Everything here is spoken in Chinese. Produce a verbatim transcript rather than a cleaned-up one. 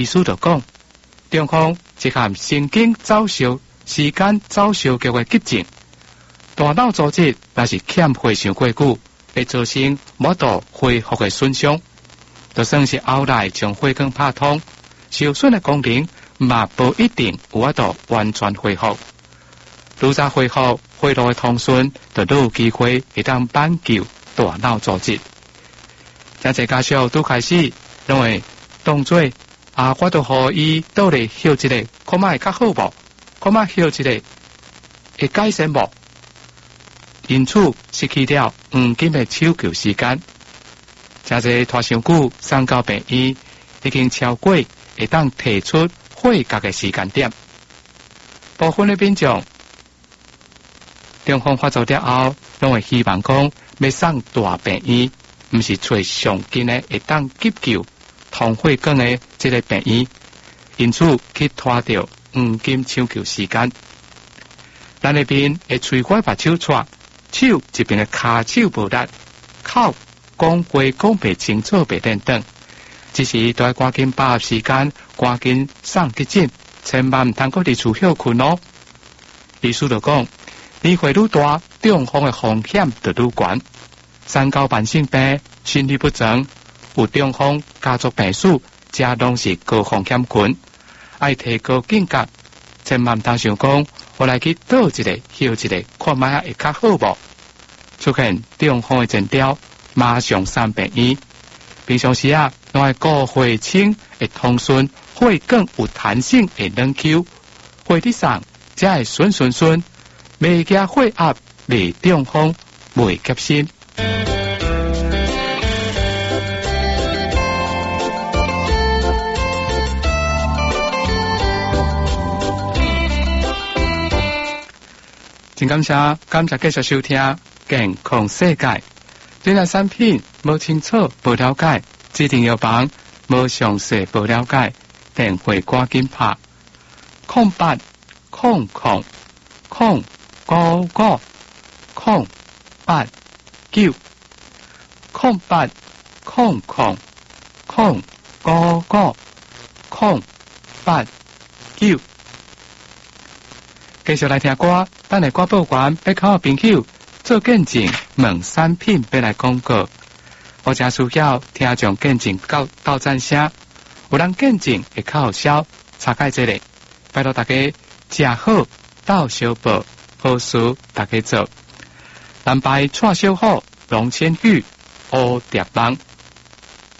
意思就讲，中风一项神经早熟时间早熟叫嘅急症，大脑组织若是欠血伤过久，会造成无度恢复嘅损伤。就算是后来将血管拍通，受损嘅功能嘛无一定有法度完全恢复。愈早恢复血路嘅通顺，就愈有机会会当挽救大脑组织。真侪家属都开始认为当作啊，我都互伊倒来休一个，看卖会较好无？看卖休一个会改善无？因此失去了黄金的抢救时间。真侪拖伤久，送到病院已经超过会当提出血压的时间点。部分的民众中风发作了后，拢会希望讲要送大病院，毋是找上近的会当急救通血管的这个病院，因此去拖掉黄金抢救时间。咱那边会嘴拐把手抓，手一边的骹手无力，口讲话讲袂清楚袂等等，只是都要赶紧把握时间，赶紧送急诊，千万唔通搁伫厝休困哦。意思就讲，年岁愈大，中风的风险就愈悬。三高慢性病、心律不整、有中风家族病史，这拢是高风险群，爱提高警觉，千万唔通想讲，我来去倒一个休一个，看卖会较好无？出现中风的前兆，马上送病院。平常时啊，拢爱顾血清会通顺，血管有弹性会软 Q， 血滴上才会顺顺顺，袂惊血压，袂中风，袂急心。真感谢，感谢继续收听健康世界。对咱产品无清楚、无了解，指定药房无详细、无了解，电话赶紧拍空八空空空五五空八九空八空空空五五空八九。继续来听歌，等下歌报完，要靠朋友做见证，问产品要来广告。我正需要听众见证到到站声，有人见证会较好笑，查解这里，拜托大家食好到小报，好事大家做。南排串烧好，龙千玉，乌蝶网。